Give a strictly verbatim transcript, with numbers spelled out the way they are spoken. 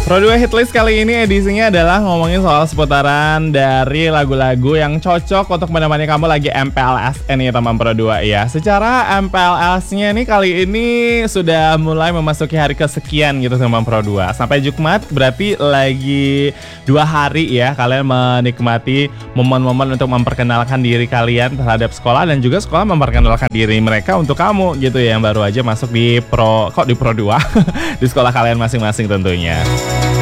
Pro dua Hitlist kali ini edisinya adalah ngomongin soal seputaran dari lagu-lagu yang cocok untuk menemani kamu lagi M P L S N ya teman Pro dua ya. Secara M P L S-nya nih kali ini sudah mulai memasuki hari kesekian gitu teman Pro dua. Sampai Jumat berarti lagi dua hari ya kalian menikmati momen-momen untuk memperkenalkan diri kalian terhadap sekolah dan juga sekolah memperkenalkan diri mereka untuk kamu gitu ya yang baru aja masuk di Pro kok di Pro dua di sekolah kalian masing-masing tentunya.